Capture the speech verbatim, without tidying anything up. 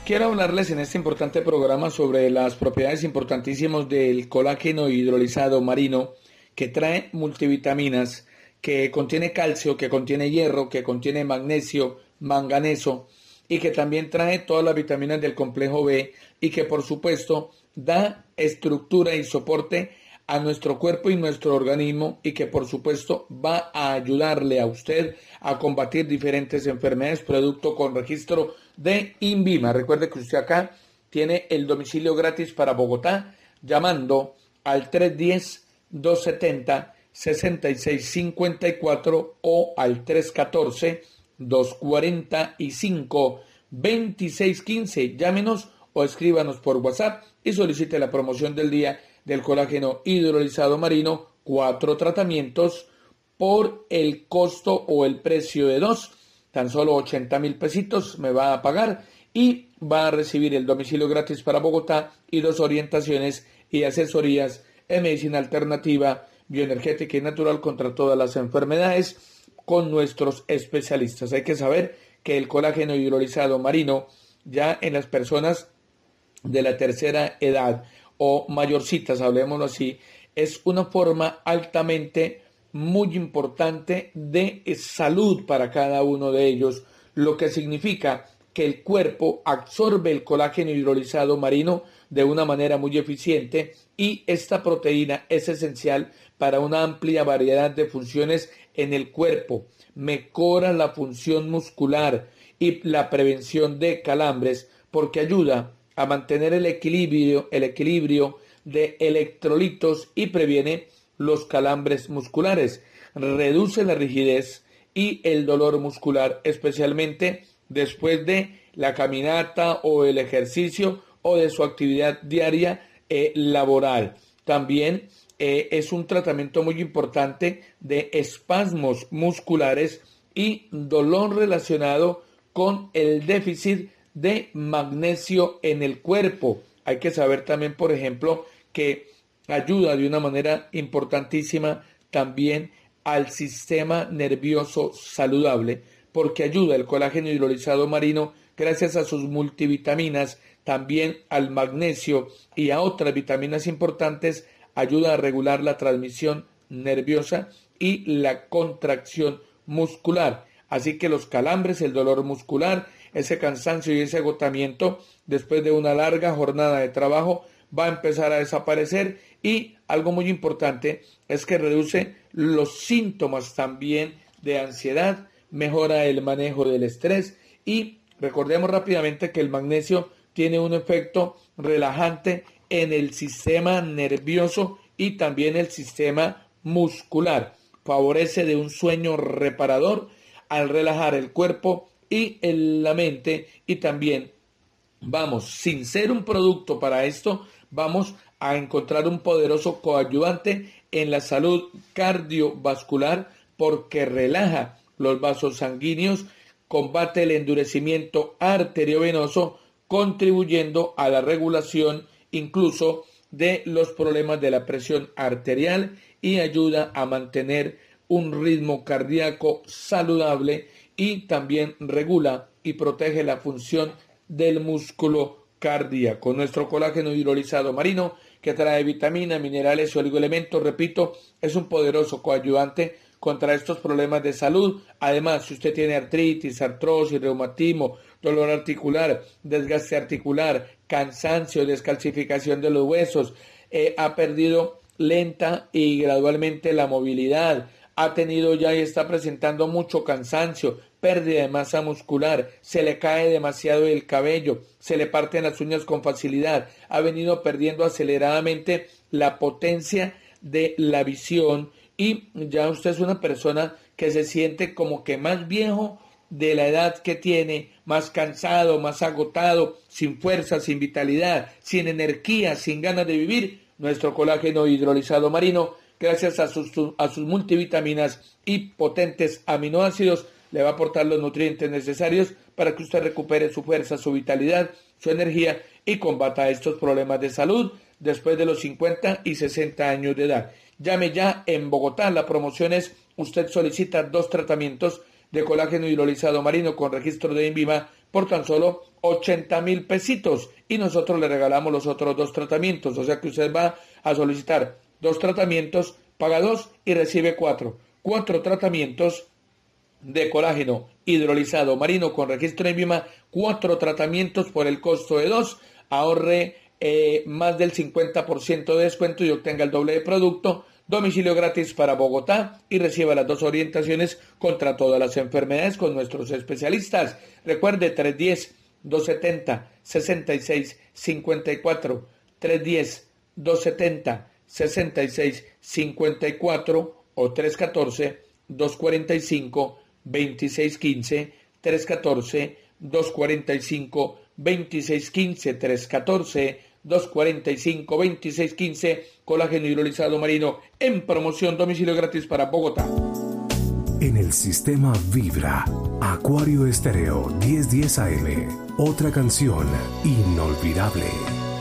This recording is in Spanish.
Quiero hablarles en este importante programa sobre las propiedades importantísimas del colágeno hidrolizado marino, que trae multivitaminas, que contiene calcio, que contiene hierro, que contiene magnesio, manganeso, y que también trae todas las vitaminas del complejo B, y que por supuesto da estructura y soporte a nuestro cuerpo y nuestro organismo, y que por supuesto va a ayudarle a usted a combatir diferentes enfermedades, producto con registro de INVIMA. Recuerde que usted acá tiene el domicilio gratis para Bogotá, llamando al tres uno cero, dos siete cero, seis seis cinco cuatro o al tres uno cuatro, dos cuatro cinco, dos seis uno cinco. Llámenos o escríbanos por WhatsApp y solicite la promoción del día del colágeno hidrolizado marino, cuatro tratamientos por el costo o el precio de dos, tan solo ochenta mil pesitos me va a pagar y va a recibir el domicilio gratis para Bogotá y dos orientaciones y asesorías en medicina alternativa, bioenergética y natural contra todas las enfermedades con nuestros especialistas. Hay que saber que el colágeno hidrolizado marino ya en las personas de la tercera edad o mayorcitas, hablemoslo así, es una forma altamente muy importante de salud para cada uno de ellos, lo que significa que el cuerpo absorbe el colágeno hidrolizado marino de una manera muy eficiente y esta proteína es esencial para una amplia variedad de funciones en el cuerpo. Mejora la función muscular y la prevención de calambres porque ayuda a mantener el equilibrio, el equilibrio de electrolitos y previene los calambres musculares, reduce la rigidez y el dolor muscular, especialmente después de la caminata o el ejercicio o de su actividad diaria eh, laboral. También eh, es un tratamiento muy importante de espasmos musculares y dolor relacionado con el déficit de magnesio en el cuerpo. Hay que saber también, por ejemplo, que ayuda de una manera importantísima también al sistema nervioso saludable, porque ayuda el colágeno hidrolizado marino gracias a sus multivitaminas, también al magnesio y a otras vitaminas importantes, ayuda a regular la transmisión nerviosa y la contracción muscular. Así que los calambres, el dolor muscular, ese cansancio y ese agotamiento después de una larga jornada de trabajo va a empezar a desaparecer y algo muy importante es que reduce los síntomas también de ansiedad, mejora el manejo del estrés y recordemos rápidamente que el magnesio tiene un efecto relajante en el sistema nervioso y también el sistema muscular. Favorece de un sueño reparador al relajar el cuerpo y en la mente y también vamos, sin ser un producto para esto, vamos a encontrar un poderoso coadyuvante en la salud cardiovascular porque relaja los vasos sanguíneos, combate el endurecimiento arteriovenoso, contribuyendo a la regulación incluso de los problemas de la presión arterial y ayuda a mantener un ritmo cardíaco saludable y también regula y protege la función del músculo cardíaco. Nuestro colágeno hidrolizado marino, que trae vitaminas, minerales y oligoelementos, repito, es un poderoso coadyuvante contra estos problemas de salud. Además, si usted tiene artritis, artrosis, reumatismo, dolor articular, desgaste articular, cansancio, descalcificación de los huesos, eh, ha perdido lenta y gradualmente la movilidad, ha tenido ya y está presentando mucho cansancio, pérdida de masa muscular, se le cae demasiado el cabello, se le parten las uñas con facilidad, ha venido perdiendo aceleradamente la potencia de la visión y ya usted es una persona que se siente como que más viejo de la edad que tiene, más cansado, más agotado, sin fuerza, sin vitalidad, sin energía, sin ganas de vivir. Nuestro colágeno hidrolizado marino, gracias a sus, a sus multivitaminas y potentes aminoácidos, le va a aportar los nutrientes necesarios para que usted recupere su fuerza, su vitalidad, su energía y combata estos problemas de salud después de los cincuenta y sesenta años de edad. Llame ya en Bogotá, la promoción es, usted solicita dos tratamientos de colágeno hidrolizado marino con registro de INVIMA por tan solo ochenta mil pesitos y nosotros le regalamos los otros dos tratamientos. O sea que usted va a solicitar dos tratamientos, paga dos y recibe cuatro. Cuatro tratamientos de colágeno hidrolizado marino con registro en INVIMA, cuatro tratamientos por el costo de dos, ahorre eh, más del cincuenta por ciento de descuento y obtenga el doble de producto, domicilio gratis para Bogotá y reciba las dos orientaciones contra todas las enfermedades con nuestros especialistas. Recuerde tres uno cero, dos siete cero, seis seis cinco cuatro, tres uno cero, dos siete cero, seis seis cinco cuatro o tres uno cuatro, dos cuatro cinco, dos seis uno cinco, tres uno cuatro, dos cuatro cinco, dos seis uno cinco, tres uno cuatro, dos cuatro cinco, dos seis uno cinco, colágeno hidrolizado marino en promoción, domicilio gratis para Bogotá. En el sistema Vibra, Acuario Estéreo mil diez A M, otra canción inolvidable.